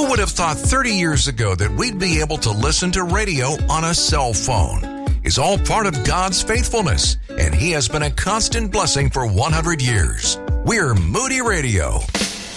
Who would have thought 30 years ago that we'd be able to listen to radio on a cell phone? It's all part of God's faithfulness, and He has been a constant blessing for 100 years. We're Moody Radio.